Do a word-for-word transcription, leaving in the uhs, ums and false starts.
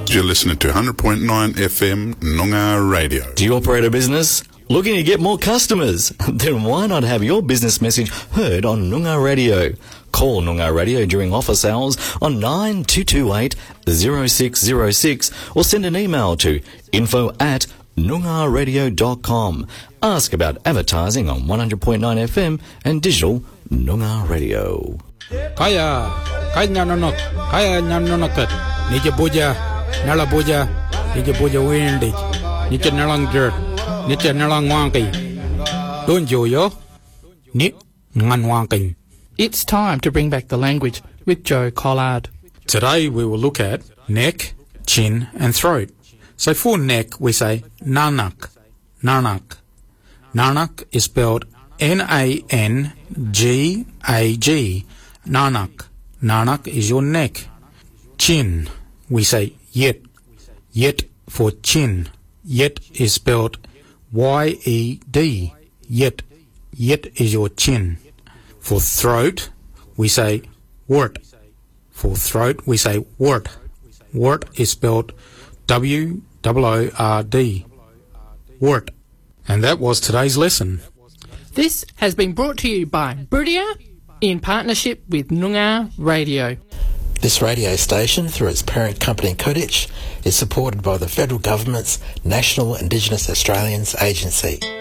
You're listening to one hundred point nine F M Noongar Radio. Do you operate a business? Looking to get more customers? Then why not have your business message heard on Noongar Radio? Call Noongar Radio during office hours on nine two two eight, zero six zero six or send an email to info at noongar radio dot com. Ask about advertising on one hundred point nine F M and digital Noongar Radio. Kaya, kaya nyanonok, kaya nyanonokat, nije boja, nala boja, nije boja windig, nije nalang dirt, nije nalang wangi. Don't you yo? Ni ngan wangi. It's time to bring back the language with Joe Collard. Today we will look at neck, chin and throat. So for neck we say nanak, nanak. Nanak is spelled N A N G A G. Nanak. Nanak is your neck. Chin, we say yet. Yet for chin. Yet is spelled Y E D. Yet. Yet is your chin. For throat, we say wort. For throat, we say wort. Wort is spelled W O O R D. Wort. And that was today's lesson. This has been brought to you by Boodia in partnership with Noongar Radio. This radio station, through its parent company Kodich, is supported by the Federal Government's National Indigenous Australians Agency.